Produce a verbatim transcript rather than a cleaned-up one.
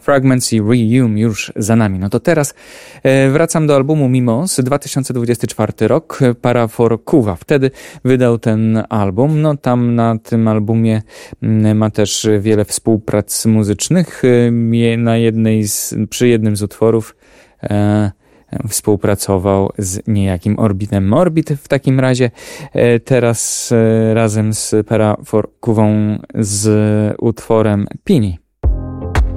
Fragments i Reum już za nami. No to teraz e, wracam do albumu Mimos, dwa tysiące dwudziesty czwarty rok, Para for Kuwa. Wtedy wydał ten album. No tam na tym albumie m, ma też wiele współprac muzycznych. E, na jednej z, przy jednym z utworów e, współpracował z niejakim Orbitem. Orbit w takim razie e, teraz e, razem z Para for Kuwą z utworem Pini.